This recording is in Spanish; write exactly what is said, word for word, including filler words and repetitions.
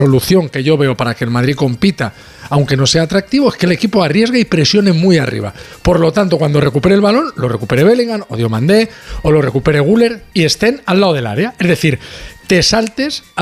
solución que yo veo para que el Madrid compita, aunque no sea atractivo, es que el equipo arriesgue y presione muy arriba. Por lo tanto, cuando recupere el balón, lo recupere Bellingham o Diomandé o lo recupere Güler y estén al lado del área. Es decir, te saltes